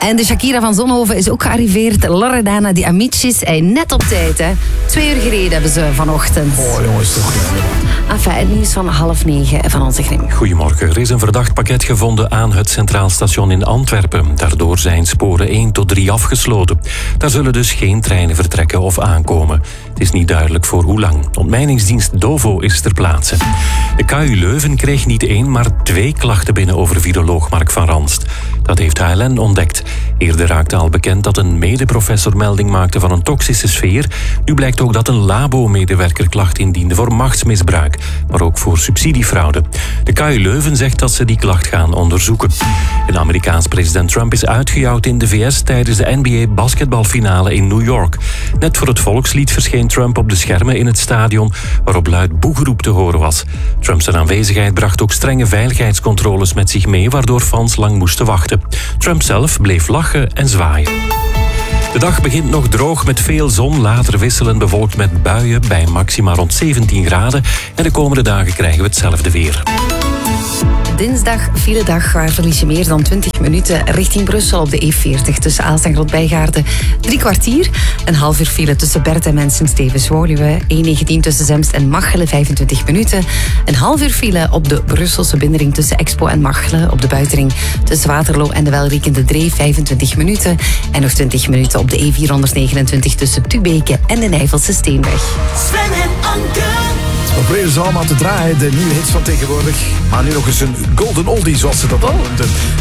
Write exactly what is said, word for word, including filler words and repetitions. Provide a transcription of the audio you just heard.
En de Shakira van Zonhoven is ook gearriveerd. Loredana die Amicis, hey, net op tijd. Hè. Twee uur geleden hebben ze vanochtend. Oh jongens, toch. Enfin, het nieuws van half negen van onze Grim. Goedemorgen. Er is een verdacht pakket gevonden aan het Centraal Station in Antwerpen. Daardoor zijn sporen één tot drie afgesloten. Daar zullen dus geen treinen vertrekken of aankomen. Het is niet duidelijk voor hoe lang. Ontmijningsdienst Dovo is ter plaatse. De K U Leuven kreeg niet één, maar twee klachten binnen over viroloog Mark van Ranst. Dat heeft H L N ontdekt. Eerder raakte al bekend dat een medeprofessor melding maakte van een toxische sfeer. Nu blijkt ook dat een labo-medewerker klacht indiende voor machtsmisbruik, maar ook voor subsidiefraude. De K U Leuven zegt dat ze die klacht gaan onderzoeken. De Amerikaans president Trump is uitgejouwd in de V S tijdens de N B A basketbalfinale in New York. Net voor het volkslied verscheen Trump op de schermen in het stadion, waarop luid boegeroep te horen was. Trumps aanwezigheid bracht ook strenge veiligheidscontroles met zich mee, waardoor fans lang moesten wachten. Trump zelf bleef lachen en zwaaien. De dag begint nog droog met veel zon, later wisselend bewolkt met buien bij maxima rond zeventien graden. En de komende dagen krijgen we hetzelfde weer. Dinsdag, file dag, waar verlies je meer dan twintig minuten richting Brussel op de E veertig tussen Aalst en Grootbijgaarden. Drie kwartier, een half uur file tussen Bertem en Sint-Stevens-Woluwe. E negentien tussen Zemst en Machelen, vijfentwintig minuten. Een half uur file op de Brusselse binnenring tussen Expo en Machelen. Op de buitenring tussen Waterloo en de welriekende Dreef, vijfentwintig minuten. En nog twintig minuten op de E vierhonderdnegenentwintig tussen Tubeke en de Nijvelse Steenweg. Sven en Anke. We proberen ze allemaal te draaien, de nieuwe hits van tegenwoordig. Maar nu nog eens een golden oldie, zoals ze dat al noemden.